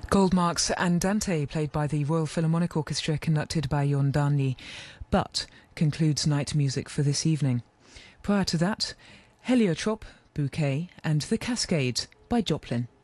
Goldmark's Andante, played by the Royal Philharmonic Orchestra, conducted by Jon Darnley, but concludes night music for this evening. Prior to that, Heliotrope, Bouquet, and The Cascades by Joplin.